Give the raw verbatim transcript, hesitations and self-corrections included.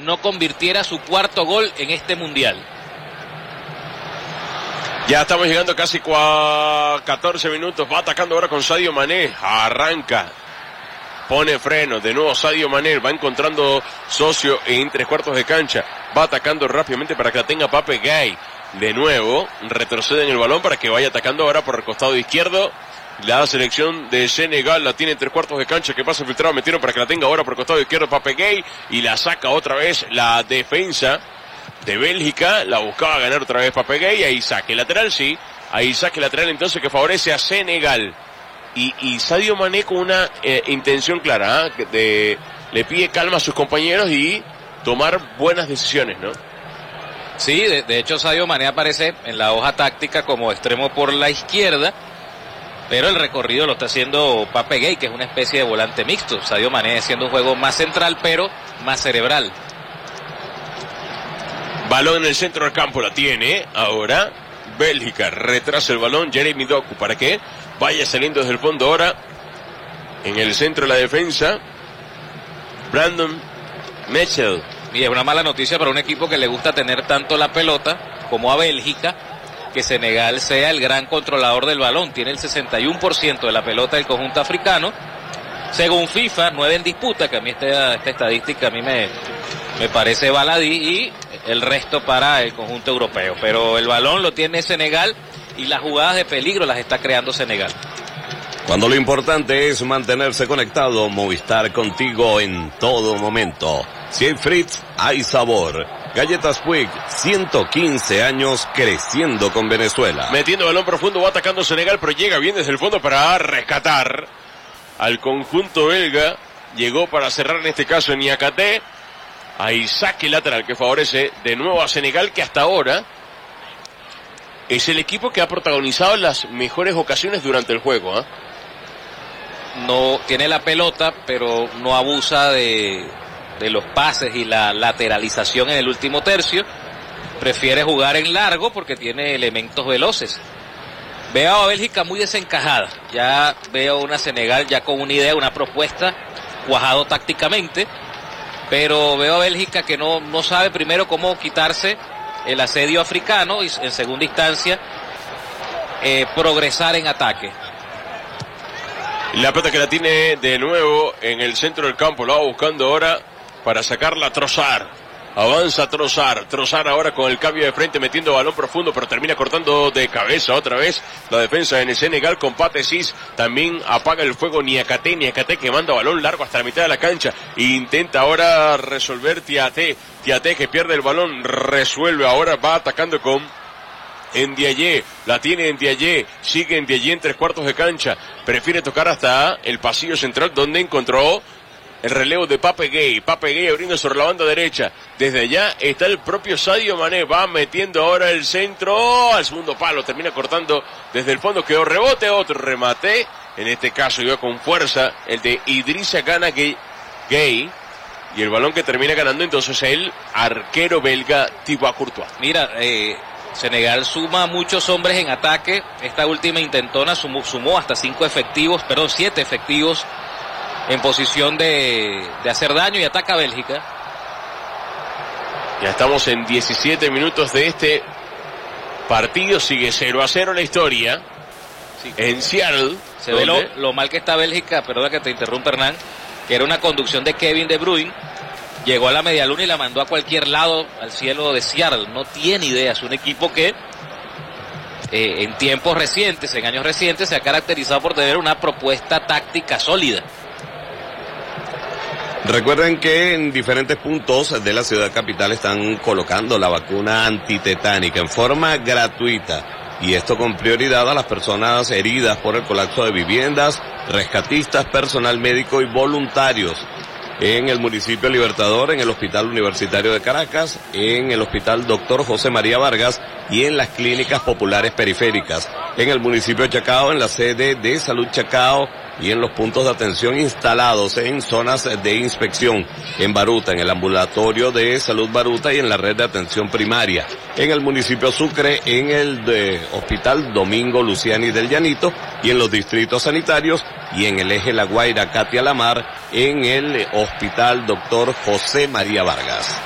no convirtiera su cuarto gol en este mundial. Ya estamos llegando casi a catorce minutos. Va atacando ahora con Sadio Mané. Arranca. Pone freno. De nuevo Sadio Mané. Va encontrando socio en tres cuartos de cancha. Va atacando rápidamente para que la tenga Pape Gueye. De nuevo retrocede en el balón para que vaya atacando ahora por el costado izquierdo. La selección de Senegal la tiene en tres cuartos de cancha, que pasa filtrado, metieron para que la tenga ahora por el costado izquierdo Pape Gueye, y la saca otra vez la defensa de Bélgica. La buscaba ganar otra vez Pape Gueye. Ahí saque lateral, sí, ahí saque lateral entonces que favorece a Senegal. Y, y Sadio Mané con una eh, intención clara, ¿eh? de, le pide calma a sus compañeros y tomar buenas decisiones, ¿no? Sí, de, de hecho Sadio Mané aparece en la hoja táctica como extremo por la izquierda, pero el recorrido lo está haciendo Pape Gueye, que es una especie de volante mixto. Sadio Mané haciendo un juego más central, pero más cerebral. Balón en el centro del campo, la tiene ahora Bélgica. Retrasa el balón Jeremy Doku para que vaya saliendo desde el fondo ahora. En el centro de la defensa, Brandon Mitchell. Y es una mala noticia para un equipo que le gusta tener tanto la pelota como a Bélgica, que Senegal sea el gran controlador del balón. Tiene el sesenta y uno por ciento de la pelota del conjunto africano. Según FIFA, nueve en disputa, que a mí esta, esta estadística a mí me, me parece baladí, y el resto para el conjunto europeo. Pero el balón lo tiene Senegal y las jugadas de peligro las está creando Senegal. Cuando lo importante es mantenerse conectado, Movistar contigo en todo momento. Si hay Fritz, hay sabor. Galletas Puig, ciento quince años creciendo con Venezuela. Metiendo balón profundo, va atacando Senegal, pero llega bien desde el fondo para rescatar al conjunto belga. Llegó para cerrar en este caso en Niakate. Ahí saque lateral que favorece de nuevo a Senegal, que hasta ahora es el equipo que ha protagonizado las mejores ocasiones durante el juego, ¿eh? No tiene la pelota, pero no abusa de, de los pases y la lateralización en el último tercio. Prefiere jugar en largo porque tiene elementos veloces. Veo a Bélgica muy desencajada. Ya veo una Senegal ya con una idea, una propuesta, cuajado tácticamente. Pero veo a Bélgica que no, no sabe primero cómo quitarse el asedio africano y en segunda instancia eh, progresar en ataque. La pelota que la tiene de nuevo en el centro del campo, la va buscando ahora para sacarla Trossard. Avanza Trossard, Trossard ahora con el cambio de frente metiendo balón profundo, pero termina cortando de cabeza otra vez la defensa en el Senegal con Pathé Ciss. También apaga el fuego Niakate, Niakate que manda balón largo hasta la mitad de la cancha e intenta ahora resolver Tiaté, Tiaté que pierde el balón, resuelve ahora, va atacando con Ndiaye, la tiene Ndiaye, sigue Ndiaye en tres cuartos de cancha, prefiere tocar hasta el pasillo central donde encontró el relevo de Pape Gueye. Pape Gueye abriendo sobre la banda derecha. Desde allá está el propio Sadio Mané. Va metiendo ahora el centro oh, al segundo palo. Termina cortando desde el fondo. Quedó rebote, otro remate. En este caso iba con fuerza el de Idrissa Gana Gueye. Y el balón que termina ganando entonces el arquero belga Thibaut Courtois. Mira, eh, Senegal suma muchos hombres en ataque. Esta última intentona sumó, sumó hasta cinco efectivos, perdón, siete efectivos en posición de, de hacer daño, y ataca a Bélgica. Ya estamos en diecisiete minutos de este partido. Sigue cero a cero la historia. Sí. En Seattle. Se ve lo, lo mal que está Bélgica, perdona que te interrumpa, Hernán, que era una conducción de Kevin De Bruyne. Llegó a la media luna y la mandó a cualquier lado al cielo de Seattle. No tiene idea. Es un equipo que eh, en tiempos recientes, en años recientes, se ha caracterizado por tener una propuesta táctica sólida. Recuerden que en diferentes puntos de la ciudad capital están colocando la vacuna antitetánica en forma gratuita, y esto con prioridad a las personas heridas por el colapso de viviendas, rescatistas, personal médico y voluntarios. En el municipio Libertador, en el Hospital Universitario de Caracas, en el Hospital Doctor José María Vargas y en las clínicas populares periféricas. En el municipio de Chacao, en la sede de Salud Chacao, y en los puntos de atención instalados en zonas de inspección, en Baruta, en el ambulatorio de Salud Baruta y en la red de atención primaria. En el municipio Sucre, en el de Hospital Domingo Luciani del Llanito y en los distritos sanitarios, y en el eje La Guaira Katia Lamar, en el Hospital Doctor José María Vargas.